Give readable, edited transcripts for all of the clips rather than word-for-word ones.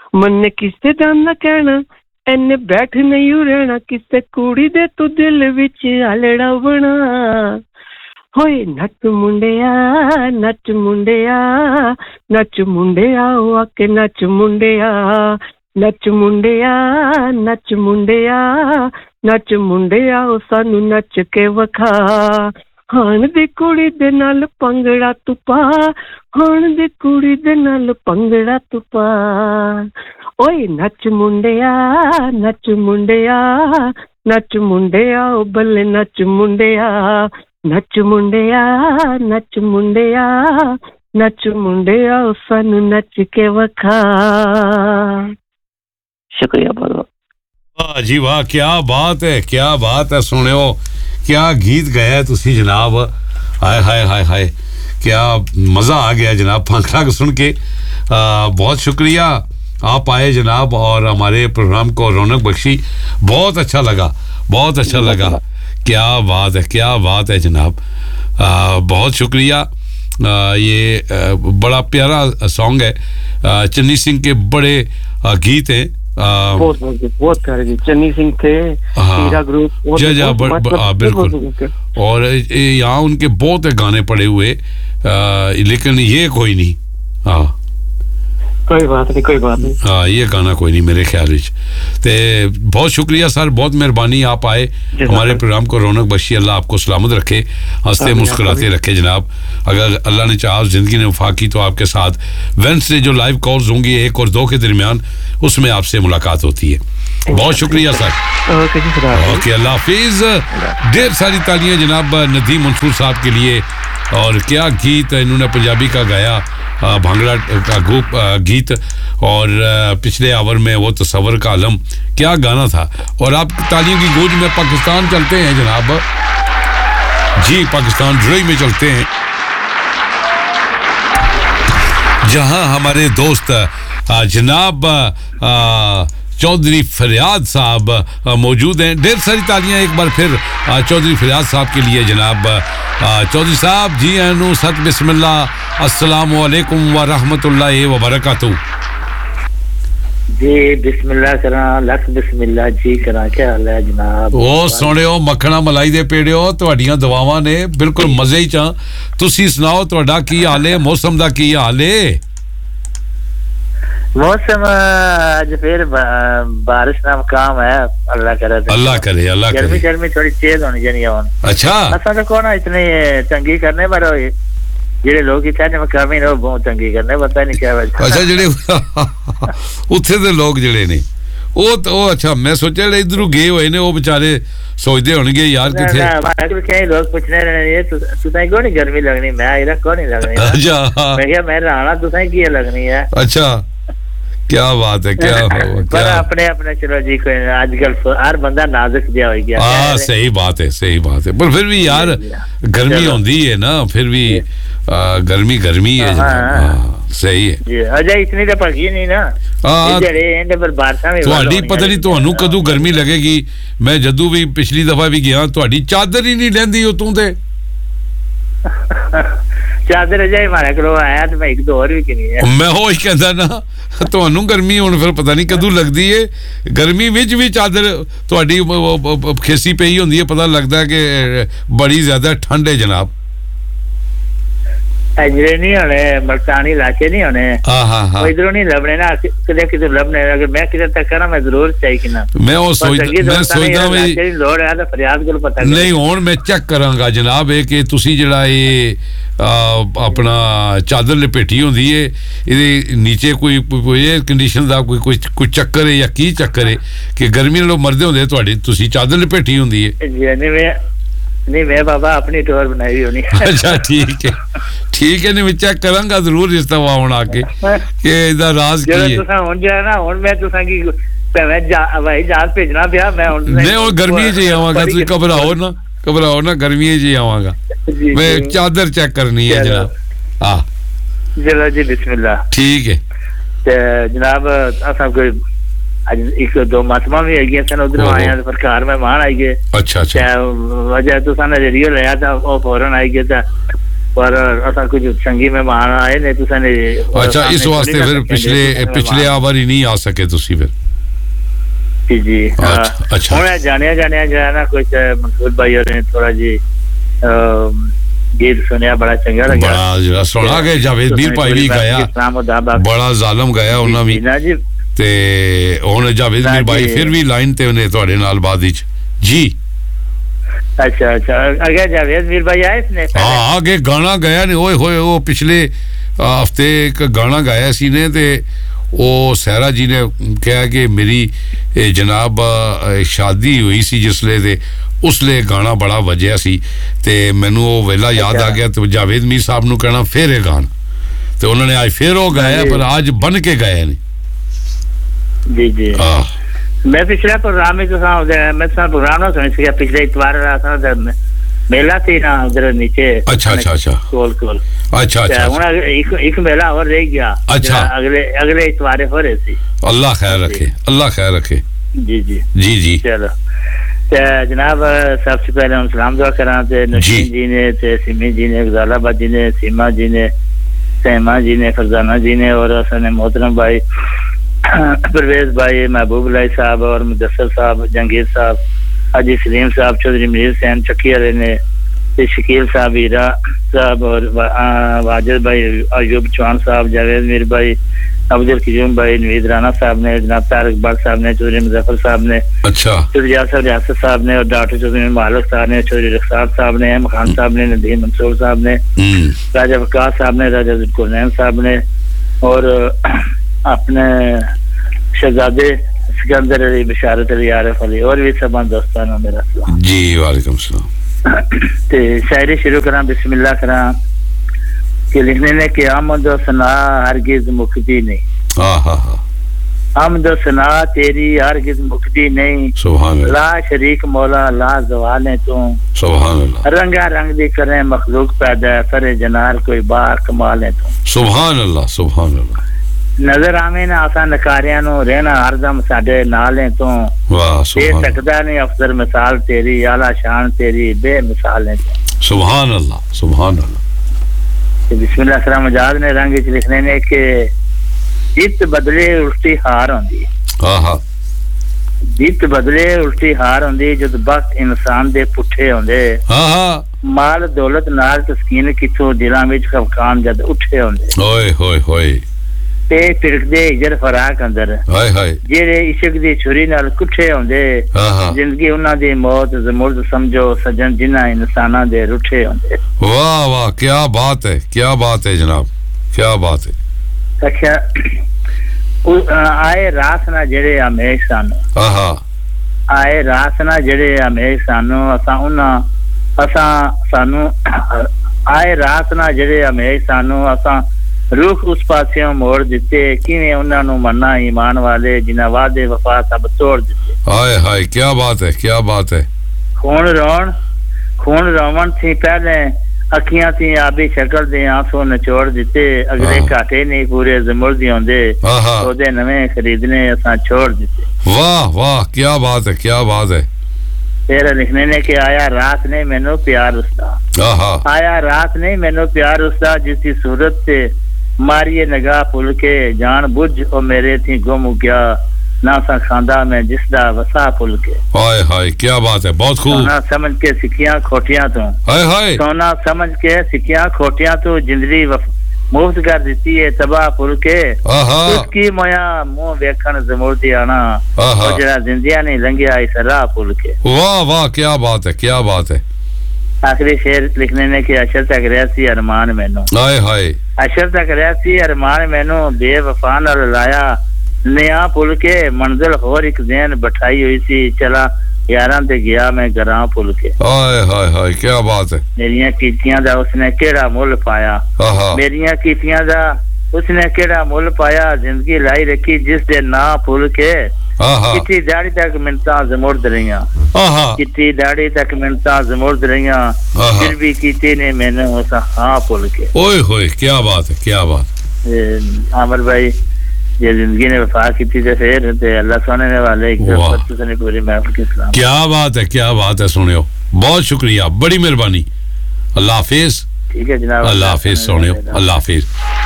मन किसे दा ना कहना एने बैठ नहीं रहना किसे कुड़ी दे तू दिल विच आलड़ा बना होए नच मुंडिया नच मुंडिया नच मुंडिया ओ आके नच मुंडिया नच मुंडिया नच मुंडिया नच मुंडिया ओ सानू नच के वखा हाण दी कुड़ी दे नाल पंगड़ा तू पा हाण दी कुड़ी दे नाल पंगड़ा तू पा ओए नच मुंडिया नच मुंडिया नच मुंडिया ओ बल्ले नच मुंडिया नच मुंडिया नच मुंडिया नच मुंडिया ओ सानू नच के वखा शुक्रिया बहुत वाह जी वाह क्या बात है सुनियो क्या गीत गाया तुसी जनाब हाय हाय हाय हाय क्या मज़ा आ गया जनाब भांगड़ा को सुन के बहुत शुक्रिया आप आए जनाब और हमारे प्रोग्राम को रौनक बख्शी बहुत अच्छा लगा क्या बात है जनाब बहुत शुक्रिया ये बड़ा प्यारा सॉन्ग है चन्नी सिंह के बड़े गीत हैं बहुत प्यारे चन्नी सिंह थे हीरा ग्रुप बिल्कुल और यहाँ उनके बहुत गाने पड़े हुए लेकिन ये कोई नहीं कोई बात नहीं हाँ ये गाना कोई नहीं मेरे ख्याल में ते बहुत शुक्रिया सर बहुत मेहरबानी आप आए हमारे प्रोग्राम को रौनक बख्शी अल्लाह आपको सलामत रखे हंसते मुस्कुराते रखे जनाब अगर अल्लाह ने चाहा जिंदगी ने वफा की तो आपके साथ वेडनेसडे जो लाइव कॉल्स होंगी 1 और 2 के दरमियान उसमें आपसे मुलाकात होती है बहुत शुक्रिया सर ओके अल्लाह हाफिज ढेर सारी तालियां जनाब नदीम मंसूर साहब के लिए और क्या गीत इन्होंने पंजाबी का गाया भांगड़ा का ग्रुप गीत और पिछले आवर में वो तस्वर का आलम क्या गाना था और आप तालियों की गूंज में पाकिस्तान चलते हैं जनाब जी पाकिस्तान जुड़ई में चलते हैं जहां हमारे दोस्त जनाब चौधरी फरियाद साहब मौजूद हैं ढेर सारी तालियां एक बार फिर चौधरी फरियाद साहब के लिए जनाब चौधरी साहब जी आनू सत बिस्मिल्लाह अस्सलामु अलैकुम व रहमतुल्लाहि व बरकातहू जी बिस्मिल्लाह करा लख बिस्मिल्लाह जी करा क्या हाल है जनाब ओ सोनियो मक्खना मलाई दे पेड़ियो ਤੁਹਾਡੀਆਂ ਦੁਆਵਾਂ ਨੇ ਬਿਲਕੁਲ ਮਜ਼ੇ ਹੀ ਚ ਤੁਸੀਂ ਸੁਣਾਓ ਤੁਹਾਡਾ ਕੀ ਹਾਲ ਹੈ ਮੌਸਮ ਦਾ ਕੀ ਹਾਲ ਹੈ मौसम आज फिर बारिश नाम काम है अल्लाह करे गर्मी थोड़ी तेज होनी चाहिए अच्छा असा तो कौन इतनी तंगी करने पर जेडे लोग इतने मकामी ने बहुत तंगी करने पता नहीं क्या वजह अच्छा जेडे उत्थे दे लोग जेडे ने ਉਹ ਅੱਛਾ ਮੈਂ ਸੋਚਿਆ ਜਿਹੜੇ ਇਧਰੋਂ ਗਏ ਹੋਏ ਨੇ ਉਹ ਵਿਚਾਰੇ ਸੋਚਦੇ ਹੋਣਗੇ ਯਾਰ ਕਿੱਥੇ मैं कई लोग पूछने रहे तुसाई को नहीं गर्मी लगनी मैं इधर को नहीं लगनी अच्छा मैं क्या मैं राणा तुसाई की लगनी है अच्छा क्या बात है क्या पर अपने चलो जी कोई आजकल हर बंदा नाजुक दिया हो गया हां सही बात है पर फिर भी यार गर्मी होती है ना फिर भी गर्मी है सही है जी अजय इतनी तो पकी नहीं ना ਜਿਹੜੇ ਇਹਦੇ ਪਰ ਬਾਰਸ਼ਾਂ ਵੀ ਤੁਹਾਡੀ ਪਤਾ ਨਹੀਂ ਤੁਹਾਨੂੰ ਕਦੋਂ ਗਰਮੀ ਲੱਗੇਗੀ ਮੈਂ ਜਦੋਂ ਵੀ ਪਿਛਲੀ ਦਫਾ ਵੀ ਗਿਆ ਤੁਹਾਡੀ ਚਾਦਰ ਹੀ ਨਹੀਂ ਲੈਂਦੀ ਉਤੋਂ ਤੇ ਚਾਦਰ ਅਜੇ ਮਾਰੇ ਕੋਲ ਆਇਆ ਤੇ ਮੈਂ ਇੱਕ ਦੋ ਹੋਰ ਵੀ ਕਿਨੀ ਹੈ ਮੈਂ ਉਹ ਹੀ ਕਹਿੰਦਾ ਨਾ ਤੁਹਾਨੂੰ ਗਰਮੀ ਹੁਣ ਫਿਰ ਪਤਾ ਨਹੀਂ ਕਦੋਂ ਲੱਗਦੀ ਏ ਗਰਮੀ ਵਿੱਚ ਵੀ ਚਾਦਰ ਤੁਹਾਡੀ ਖੇਸੀ ਪਈ ਹੁੰਦੀ ਹੈ ਪਤਾ ਲੱਗਦਾ ਕਿ ਬੜੀ ਜ਼ਿਆਦਾ ਠੰਡ ਹੈ ਜਨਾਬ अजरे नहीं होने मल्तानी इलाके नहीं होने इधरों नहीं लबने ना किधर लबने अगर मैं किधर तक ना मैं जरूर चाहिए कि ना मैं सोचदा भी लोड है तो फरियाद को पता नहीं हुन मैं चेक करांगा जनाब है कि तुसी जेड़ा ये अपना चादर लपेटी होंदी है इहदे नीचे कोई एयर कंडीशन दा कोई चक्कर है या की चक्कर है कि गर्मी नालों मरदे होंदे तुहाडी तुसी चादर लपेटी होंदी है नहीं मैं बाबा अपनी टोर बनाई होनी अच्छा ठीक है नहीं मैं चेक करांगा जरूर इस दफा हुन आके कि इसदा राज की है तुसा हुन जो है ना हुन मैं तुसा की भाई जहाज भेजना पिया मैं हुन नहीं और गर्मी च आवांगा तुसी घबराओ ना गर्मी च आवांगा मैं चादर चेक करनी है जनाब हां चलो जी बिस्मिल्लाह ठीक है ते जनाब असा कोई आज एक दो मातमा भी आई सन उधर आए हैं पर कार में मान आई गए अच्छा वजह तो साने रेडियो लिया था वो फौरन आई गया था پر اسا کچھ چنگی مہمان آئے نے تساں نے اچھا اس واسطے پھر پچھلے آواری نہیں آ سکے تسی پھر جی اچھا ہن جانیا جو ہے نا کچھ منصور بھائی اور نے تھوڑا جی گیت سنیا بڑا چنگا لگا بڑا سنا کہ جاوید میر بھائی بھی گایا بڑا ظالم گایا انہاں بھی تے ہن جاوید میر بھائی پھر بھی لائن تے نے تواڈے نال بعد وچ جی اچھا اگے جاوید میر بھائی آئے اس نے ہاں آگے گانا گایا نے اوئے ہوئے وہ پچھلے ہفتے ایک گانا گایا سی نے تے وہ سہرا جی نے کہا کہ میری جناب شادی ہوئی سی جس لے تے اس لے گانا بڑا وجیا سی تے مینوں وہ ویلا یاد آ گیا تے جاوید میر صاحب نو کہنا پھر یہ گانا تے انہوں نے آج پھر وہ گایا پر آج بن کے گئے نے جی میں پچھلے پروگرام میں جو میں پروگرام نہ سنی سکیا پچھلے اتوار رہا تھا میلہ تھی نا ادھر نیچے اچھا کول اچھا ایک میلہ اور رہ گیا اچھا اگلے اتوار ہو رہے تھی اللہ خیر رکھے جی چلو جناب سب سے پہلے ہم سلام دعا کراں تے نشین جی نے تے سمی جی نے غزال آباد جی نے سیما جی نے سیما جی نے فرزانہ جی نے اور حسن محترم بھائی پرویز بھائی محبوب اللہ صاحب اور مدثر صاحب جہانگیر صاحب حاجی سلیم صاحب چودھری منیر حسین چکی والے نے شکیل صاحب ہیرا صاحب اور واجد بھائی ایوب چوہان صاحب جاوید میر بھائی عبد القیوم بھائی نوید رانا صاحب نے جناب طارق بٹ صاحب نے چودھری مظفر صاحب نے چودھری یاسر ریاست صاحب نے اور ڈاکٹر چودھری مالک صاحب نے چودھری رخسار صاحب نے احمد خان صاحب نے ندیم منصور صاحب نے راجہ وقاص صاحب نے راجہ ذوالقرنین صاحب نے اور اپنے شہزادے سکندر علی بشارت علی عارف علی اور بھی سب دوستانو میرا سلام جی وعلیکم السلام تے شاعری شروع کراں بسم اللہ کراں کہ لکھنے نے کہ حمد و ثنا ہرگز مکتی نہیں حمد و ثنا تیری ہرگز مکتی نہیں سبحان اللہ لا شریک مولا لا زوال ہے تو سبحان اللہ رنگا رنگ دی کریں مخلوق پیدا سر جنار کوئی با کمال ہے تو سبحان اللہ نظر آویں نہ آسا نکاریاں نو رہنا ہر دم ساڈے نال ہے تو دے سکدا نہیں افضل مثال تیری اعلی شان تیری بے مثال ہے سبحان اللہ بسم اللہ الرحمن مجاز نے رنگ وچ لکھنے نے کہ جیت بدلے الٹی ہار ہوندی جیت بدلے الٹی ہار ہوندی جد وقت انسان دے پٹھے ہوندے مال دولت نال تسکین کتھوں دلاں وچ خفقان جد اٹھے ہوندے ہوئے تے پھرک دے ہجر فراق اندر جڑے عشق دی چھری نال کٹھے ہوندے زندگی انہاں دی موت زمرد سمجھو سجن جنہاں انساناں دے رٹھے ہوندے واہ کیا بات ہے جناب کیا بات ہے اچھا آئے راس نہ جڑے ہمیش سانو آئے راس نہ جڑے ہمیش سانو اساں سانو آئے راس نہ جڑے ہمیش سانو اساں روح اس پاسیوں موڑ دیتے کیویں انہاں نو مننا ایمان والے جنہاں وعدے وفا سب توڑ دیتے ہائے کیا بات ہے خون رون تھی پہلے اکھیاں تھی آبی شکل دے آنسو نچوڑ دیتے اگلے کاٹے نہیں پورے زمر دی ہوندے تو دے نویں خریدنے اساں چھوڑ دیتے واہ کیا بات ہے تیرا لکھنے نے کہ آیا رات نے مینوں پیار رستا جس کی صورت سے ماریے نگاہ پھل کے جان بجھ او میرے تھی گم گیا نہ سا کھاندا میں جس دا وسا پھل کے ہائے کیا بات ہے بہت خوب سونا سمجھ کے سکھیاں کھوٹیاں تو جندری مفت کر دیتی ہے تباہ پھل کے اس کی مویا منہ ویکھن زمردی آنا جڑا زندیاں نہیں لنگیا اس راہ پھل کے واہ کیا بات ہے آخری شعر لکھنے نے کہ اشر تک ریاسی ارمان مینوں اشر تک ریاسی ارمان مینوں بے وفا نال لایا نیا پل کے منزل ہور ایک ذہن بٹھائی ہوئی سی چلا یاراں تے گیا میں گراں پل کے ہائے کیا بات ہے میریاں کیتیاں دا اس نے کیڑا مول پایا زندگی لائی رکھی جس دے نا پھول کے کتی داڑھی تک منتاں زمرد رہیاں پھر بھی کیتے نے میں نے اسا ہاں پھول کے اوئے کیا بات عامر بھائی یہ زندگی نے وفا کی تھی پھر تے اللہ سونے نے والے ایک دفعہ سے پوری محفل کے سلام کیا بات ہے سنیو بہت شکریہ بڑی مہربانی اللہ حافظ ٹھیک ہے جناب اللہ حافظ سونے اللہ حافظ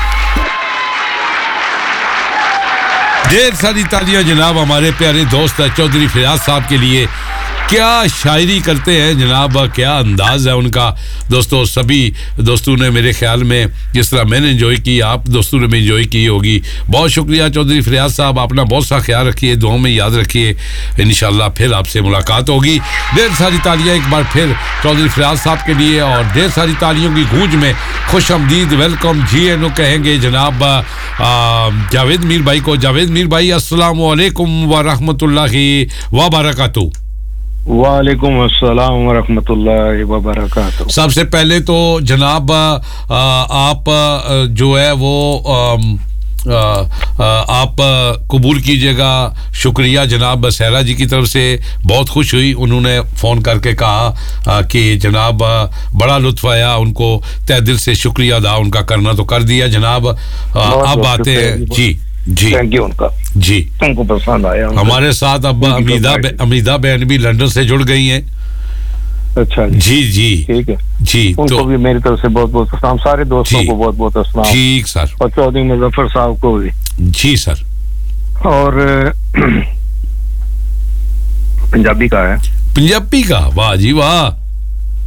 ڈھیر ساری تالیاں جناب ہمارے پیارے دوست چودھری فیاض صاحب کے لیے کیا شاعری کرتے ہیں جناب کیا انداز ہے ان کا دوستوں سبھی دوستوں نے میرے خیال میں جس طرح میں نے انجوائے کی آپ دوستوں نے بھی انجوائے کی ہوگی بہت شکریہ چودھری فیاض صاحب اپنا بہت سا خیال رکھیے دعاؤں میں یاد رکھیے انشاءاللہ پھر آپ سے ملاقات ہوگی ڈھیر ساری تالیاں ایک بار پھر چودھری فیاض صاحب کے لیے اور ڈھیر ساری تالیوں کی گونج میں خوش آمدید ویلکم جی اینو کہیں گے جناب جاوید میر بھائی کو جاوید میر بھائی السلام علیکم ورحمۃ اللہ وبرکاتہ وعلیکم السلام ورحمۃ اللہ وبرکاتہ سب سے پہلے تو جناب آپ جو ہے وہ آپ قبول کیجئے گا شکریہ جناب سہرا جی کی طرف سے بہت خوش ہوئی انہوں نے فون کر کے کہا کہ جناب بڑا لطف آیا ان کو تہ دل سے شکریہ ادا ان کا کرنا تو کر دیا جناب اب آتے ہیں جی جی ان کا جی ان کو پسند آیا ہمارے ساتھ اب امیدہ بہن بھی لندن سے جڑ گئی ہیں اچھا جی جی ٹھیک ہے جی ان کو بھی میری طرف سے بہت بہت السلام سارے دوستوں کو بہت بہت السلام ٹھیک سر اور چودھری مظفر صاحب کو بھی جی سر اور پنجابی کا ہے پنجابی کا واہ جی واہ